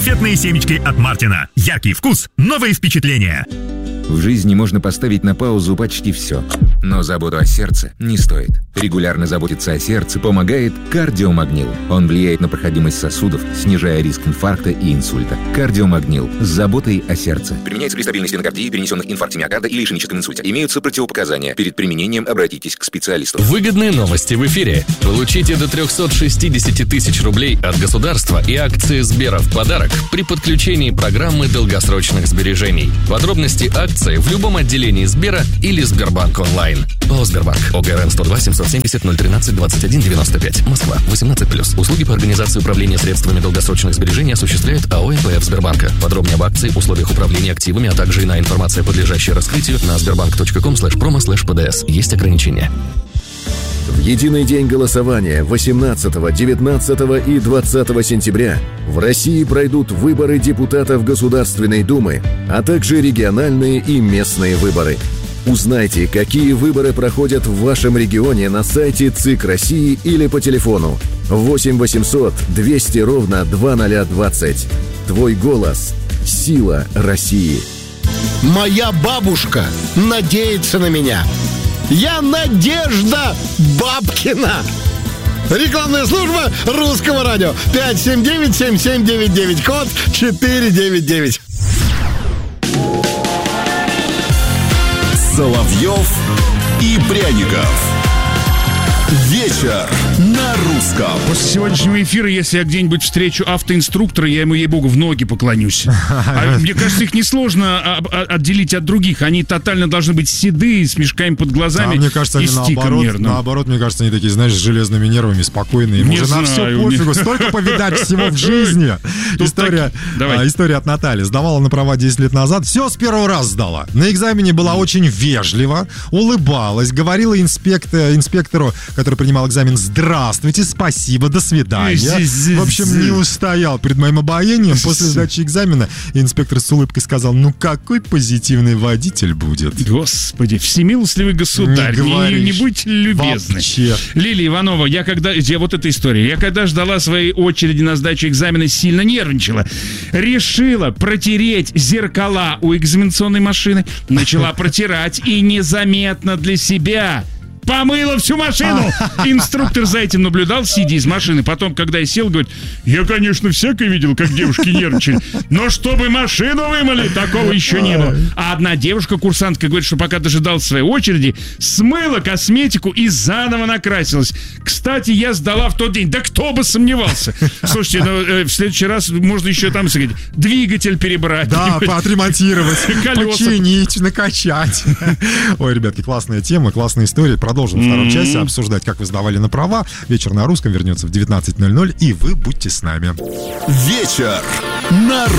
Конфетные семечки от Мартина. Яркий вкус, новые впечатления. В жизни можно поставить на паузу почти все, но заботу о сердце не стоит. Регулярно заботиться о сердце помогает кардиомагнил. Он влияет на проходимость сосудов, снижая риск инфаркта и инсульта. Кардиомагнил с заботой о сердце. Применяется при стабильной стенокардии, перенесенных инфаркте миокарда или ишемическом инсульте. Имеются противопоказания. Перед применением обратитесь к специалисту. Выгодные новости в эфире. Получите до 360 тысяч рублей от государства и акции Сбера в подарок при подключении программы долгосрочных сбережений. Подробности акции в любом отделении Сбера или Сбербанк онлайн. ООО «Сбербанк». ОГРН 102 770 013 21 95. Москва. 18+. Услуги по организации управления средствами долгосрочных сбережений осуществляет АО НПФ Сбербанка. Подробнее об акции, условиях управления активами, а также иная информация, подлежащая раскрытию, на sberbank.com/promo/pds. Есть ограничения. В единый день голосования 18, 19 и 20 сентября в России пройдут выборы депутатов Государственной Думы, а также региональные и местные выборы. Узнайте, какие выборы проходят в вашем регионе на сайте ЦИК России или по телефону 8 800 200 ровно 2020. Твой голос – сила России. Моя бабушка надеется на меня. Я Надежда Бабкина. Рекламная служба Русского радио. 579-7799, код 499. Соловьев и Пряников. Вечер на русском. После сегодняшнего эфира, если я где-нибудь встречу автоинструктора, я ему, ей-богу, в ноги поклонюсь. Мне кажется, их несложно отделить от других. Они тотально должны быть седые, с мешками под глазами. Мне кажется, они наоборот, мне кажется, они такие, знаешь, с железными нервами, спокойные. Им уже на все пофигу. Столько повидать всего в жизни. История от Натальи. Сдавала на права 10 лет назад. Все с первого раза сдала. На экзамене была очень вежлива, улыбалась, говорила инспектору, который принимал экзамен: здравствуйте, спасибо, до свидания. В общем, не устоял перед моим обаянием. После сдачи экзамена инспектор с улыбкой сказал: ну какой позитивный водитель будет. Господи, всемилостливый государь, не будьте любезны. Вообще. Лилия Иванова, вот эта история. Я когда ждала своей очереди на сдачу экзамена, сильно нервничала. Решила протереть зеркала у экзаменационной машины. Начала протирать и незаметно для себя помыла всю машину. Инструктор за этим наблюдал, сидя из машины. Потом, когда я сел, говорит: я, конечно, всякое видел, как девушки нервничали, но чтобы машину вымыли, такого еще не было. А одна девушка, курсантка, говорит, что пока дожидалась своей очереди, смыла косметику и заново накрасилась. Кстати, я сдала в тот день. Да кто бы сомневался. Слушайте, в следующий раз можно еще там сказать, двигатель перебрать. Да, отремонтировать, колеса починить, накачать. Ой, ребятки, классная тема, классная история. Продолжим в втором часе обсуждать, как вы сдавали на права. Вечер на русском вернется в 19:00, и вы будьте с нами. Вечер на